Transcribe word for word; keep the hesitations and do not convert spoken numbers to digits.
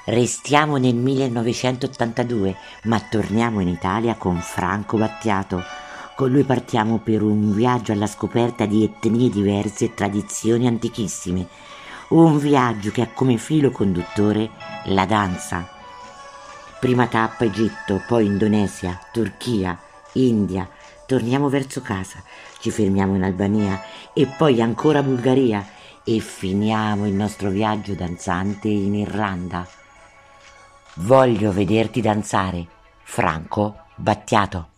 Restiamo nel millenovecentottantadue, ma torniamo in Italia con Franco Battiato. Con lui partiamo per un viaggio alla scoperta di etnie diverse e tradizioni antichissime. Un viaggio che ha come filo conduttore la danza. Prima tappa Egitto, poi Indonesia, Turchia, India. Torniamo verso casa, ci fermiamo in Albania e poi ancora Bulgaria e finiamo il nostro viaggio danzante in Irlanda. Voglio vederti danzare, Franco Battiato.